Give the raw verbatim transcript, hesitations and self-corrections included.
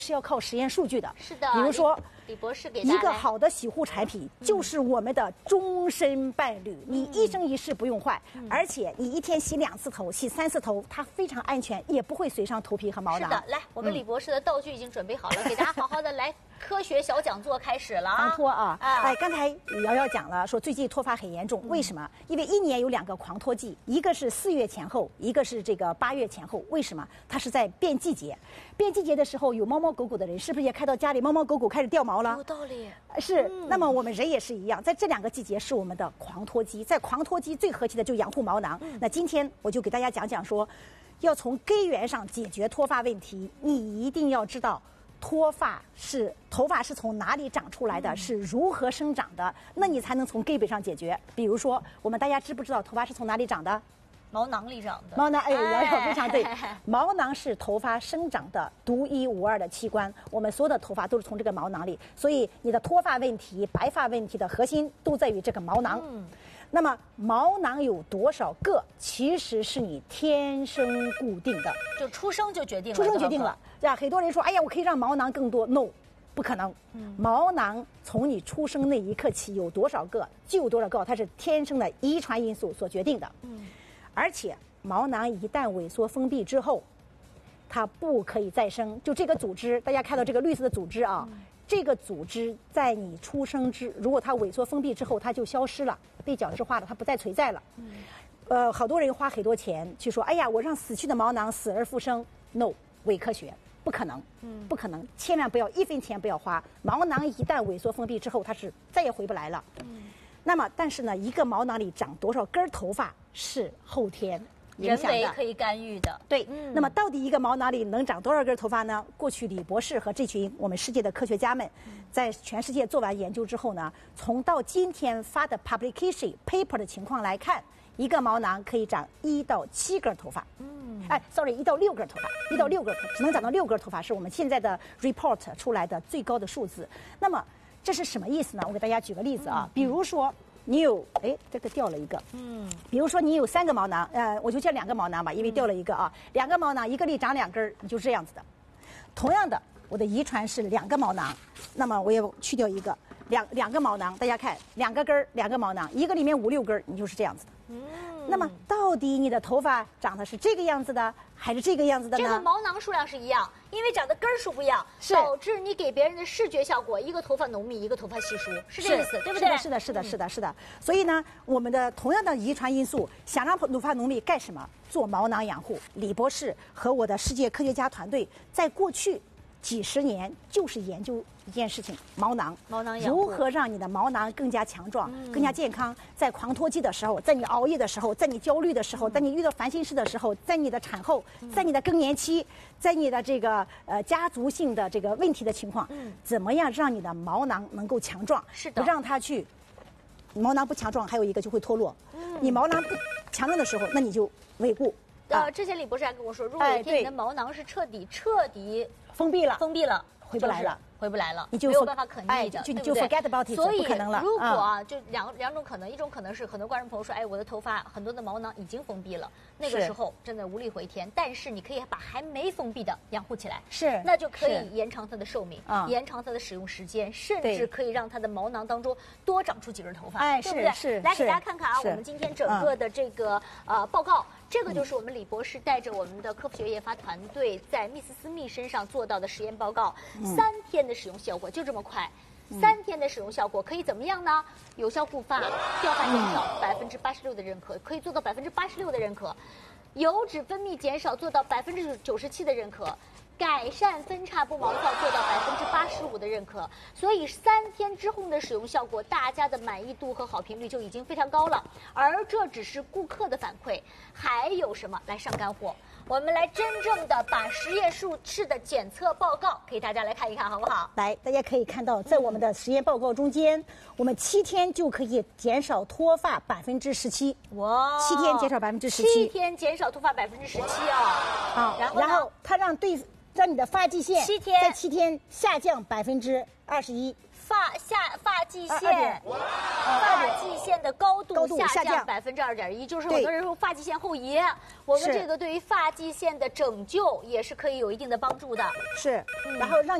是要靠实验数据的。 是的， 比如说李博士给一个好的洗护产品就是我们的终身伴侣，嗯、你一生一世不用换，嗯、而且你一天洗两次头、洗三次头，它非常安全，也不会损伤头皮和毛囊。 是的，来，我们李博士的道具已经准备好了，嗯、给大家好好的来科学小讲座开始了啊！ 防脱啊！啊哎，刚才瑶瑶讲了，说最近脱发很严重，嗯、为什么？因为一年有两个狂脱季，一个是四月前后，一个是这个八月前后。为什么？它是在变季节，变季节的时候，有猫猫狗狗的人是不是也看到家里猫猫狗狗开始掉毛了？ 有道理。 是，嗯、那么我们人也是一样，在这两个季节是我们的狂脱季，在狂脱季最核心的就养护毛囊。嗯、那今天我就给大家讲讲说，要从根源上解决脱发问题，你一定要知道脱发是头发是从哪里长出来的，嗯、是如何生长的，那你才能从根本上解决。比如说，我们大家知不知道头发是从哪里长的？ 毛囊里长的。 毛囊，哎，瑶瑶非常对。毛囊是头发生长的独一无二的器官，我们所有的头发都是从这个毛囊里，所以你的脱发问题、白发问题的核心都在于这个毛囊。嗯。那么毛囊有多少个，其实是你天生固定的， 就出生就决定了。 出生决定了，对吧？很多人说，哎呀，我可以让毛囊更多 ，no， 不可能。嗯、毛囊从你出生那一刻起有多少个就有多少个，它是天生的遗传因素所决定的。嗯。而且毛囊一旦萎缩封闭之后，它不可以再生。就这个组织，大家看到这个绿色的组织啊，嗯、这个组织在你出生之，如果它萎缩封闭之后，它就消失了，被角质化了，它不再存在了。嗯、呃，好多人花很多钱去说，哎呀，我让死去的毛囊死而复生 ，no， 伪科学，不可能，嗯、不可能，千万不要一分钱不要花。毛囊一旦萎缩封闭之后，它是再也回不来了。嗯、那么，但是呢，一个毛囊里长多少根头发是后天影响的， 人为可以干预的。 对，嗯、那么到底一个毛囊里能长多少根头发呢？过去李博士和这群我们世界的科学家们，在全世界做完研究之后呢，从到今天发的 publication paper 的情况来看，一个毛囊可以长一到七根头发。嗯，哎 ，sorry， 一到六根头发，一到六根头，只能长到六根头发，是我们现在的 report 出来的最高的数字。那么这是什么意思呢？我给大家举个例子啊，嗯、比如说你有，哎，这个掉了一个，嗯，比如说你有三个毛囊，呃，我就叫两个毛囊吧，因为掉了一个啊，嗯、两个毛囊，一个里长两根，你就是这样子的。同样的，我的遗传是两个毛囊，那么我也去掉一个，两两个毛囊，大家看，两个根儿，两个毛囊，一个里面五六根，你就是这样子的。嗯，那么到底你的头发长得是这个样子的，还是这个样子的呢？ 这个毛囊数量是一样，因为长的根儿数不一样，导致你给别人的视觉效果，一个头发浓密，一个头发稀疏，是这意思，对不对？ 是的，是的，是的，是的。所以呢，我们的同样的遗传因素，想让头发浓密干什么？做毛囊养护。李博士和我的世界科学家团队在过去几十年就是研究一件事情：毛囊， 毛囊养护， 如何让你的毛囊更加强壮、嗯、更加健康。在狂脱季的时候，在你熬夜的时候，在你焦虑的时候，嗯、在你遇到烦心事的时候，在你的产后，嗯、在你的更年期，在你的这个呃家族性的这个问题的情况，嗯、怎么样让你的毛囊能够强壮？ 是的， 不让它去。毛囊不强壮，还有一个就会脱落。嗯、你毛囊不强壮的时候，那你就稳固。 呃，之前李博士还跟我说，如果有一天你的毛囊是彻底彻底封闭了， 封闭了， 回不来了。 回不来了， 你就没有办法可逆的， 哎、就你就 forget about it， 所以不可能了。 如果啊，嗯、就两两种可能，一种可能是很多观众朋友说，哎，我的头发很多的毛囊已经封闭了，那个时候真的无力回天。但是你可以把还没封闭的养护起来， 是， 那就可以延长它的寿命，嗯、延长它的使用时间，甚至可以让它的毛囊当中多长出几根头发， 哎， 对不对？ 是， 来给大家看看啊，我们今天整个的这个、嗯、呃报告。这个就是我们李博士带着我们的科普学研发团队在密斯斯密身上做到的实验报告，嗯、三天的使用效果就这么快，嗯、三天的使用效果可以怎么样呢？有效护发，掉发减少百分之八十六的认可，可以做到百分之八十六的认可，油脂分泌减少做到百分之九十七的认可。改善分叉不毛躁做到百分之八十五的认可，所以三天之后的使用效果，大家的满意度和好评率就已经非常高了。而这只是顾客的反馈，还有什么？来上干货，我们来真正的把实验数式的检测报告给大家来看一看，好不好？ 来，大家可以看到，在我们的实验报告中间，嗯、我们七天就可以减少脱发百分之十七。哇，七天减少百分之十七， 七天减少脱发百分之十七啊！ 啊，然后然后它让对。 让你的发际线七天在七天下降百分之二十一。 发下发际二线点， 发际线的高度高度下下降降百分之二点一，就是对很多人说发际线后移，我们是这个对于发际线的拯救也是可以有一定的帮助的。 是，然后让。